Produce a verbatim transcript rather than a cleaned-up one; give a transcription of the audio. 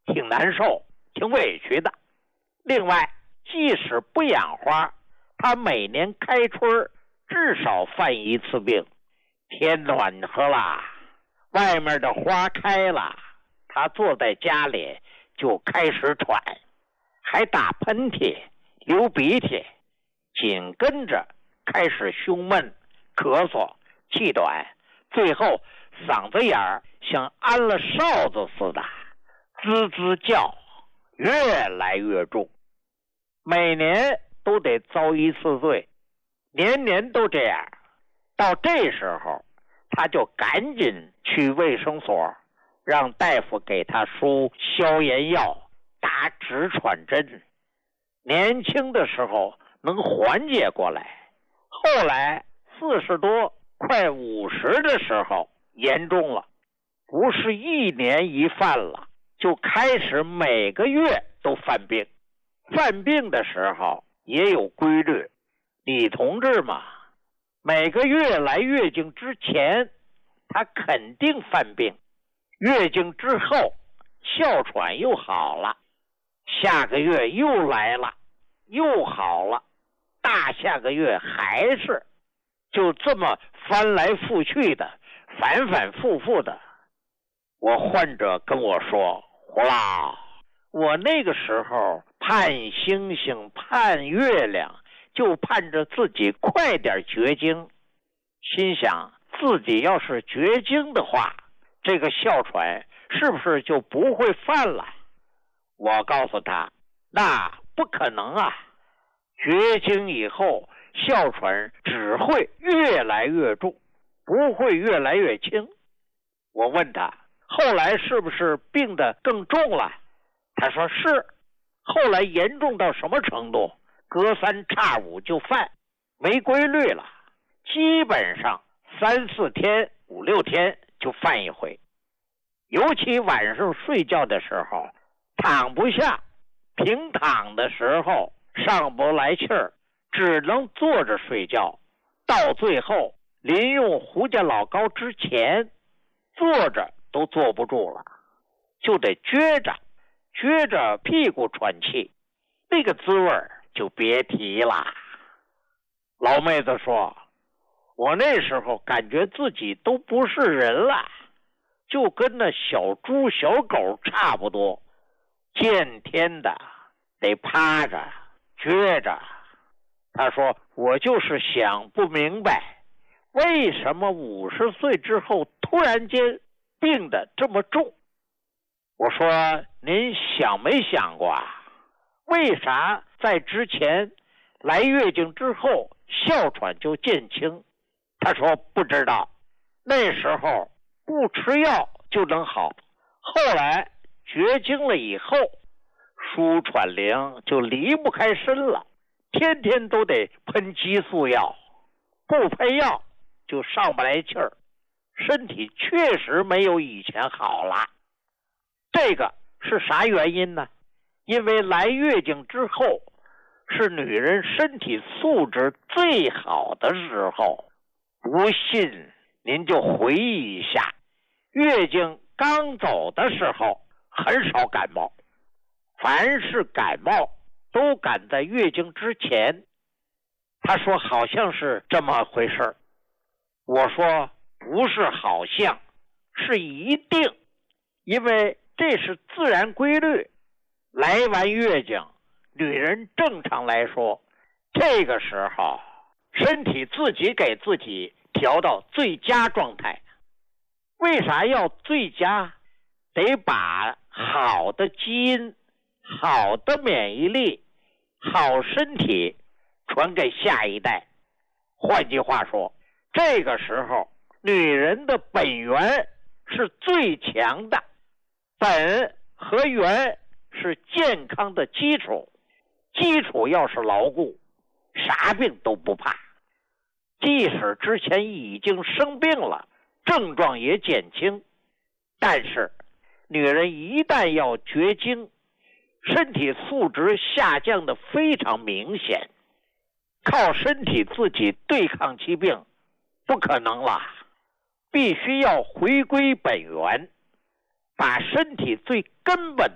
挺难受，挺委屈的。另外，即使不养花，他每年开春至少犯一次病。天暖和了，外面的花开了，他坐在家里就开始喘，还打喷嚏、流鼻涕，紧跟着开始胸闷、咳嗽、气短，最后嗓子眼儿像安了哨子似的，滋滋叫，越来越重。每年都得遭一次罪，年年都这样。到这时候，他就赶紧去卫生所，让大夫给他输消炎药，打止喘针。年轻的时候能缓解过来，后来四十多快五十的时候严重了，不是一年一犯了，就开始每个月都犯病。犯病的时候也有规律，女同志嘛，每个月来月经之前她肯定犯病，月经之后哮喘又好了，下个月又来了又好了，大下个月还是，就这么翻来覆去的，反反复复的。我患者跟我说，胡老，我那个时候盼星星盼月亮，就盼着自己快点绝经，心想自己要是绝经的话，这个哮喘是不是就不会犯了？我告诉他，那不可能啊，绝经以后哮喘只会越来越重，不会越来越轻。我问他，后来是不是病得更重了？他说是。后来严重到什么程度？隔三差五就犯，没规律了，基本上三四天五六天就犯一回。尤其晚上睡觉的时候躺不下，平躺的时候上不来气儿，只能坐着睡觉，到最后临用胡家老膏之前，坐着都坐不住了，就得撅着撅着屁股喘气，那个滋味就别提了。老妹子说，我那时候感觉自己都不是人了，就跟那小猪小狗差不多，见天的得趴着撅着。他说，我就是想不明白，为什么五十岁之后突然间病得这么重。我说，您想没想过啊，为啥在之前来月经之后哮喘就减轻？他说不知道，那时候不吃药就能好，后来绝经了以后，舒喘灵就离不开身了，天天都得喷激素药，不喷药就上不来气儿，身体确实没有以前好了。这个是啥原因呢？因为来月经之后是女人身体素质最好的时候。不信您就回忆一下，月经刚走的时候很少感冒，凡是感冒都赶在月经之前。他说好像是这么回事。我说不是好像，是一定，因为这是自然规律。来完月经，女人正常来说，这个时候身体自己给自己调到最佳状态。为啥要最佳？得把好的基因、好的免疫力、好身体传给下一代。换句话说，这个时候女人的本源是最强的，本和源是健康的基础，基础要是牢固，啥病都不怕。即使之前已经生病了，症状也减轻，但是女人一旦要绝经，身体素质下降的非常明显，靠身体自己对抗疾病不可能了，必须要回归本源，把身体最根本